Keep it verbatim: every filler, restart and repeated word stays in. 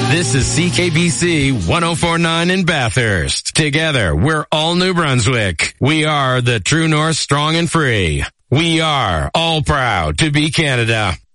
This is C K B C one oh four point nine in Bathurst. Together, we're all New Brunswick. We are the True North, strong and free. We are all proud to be Canada.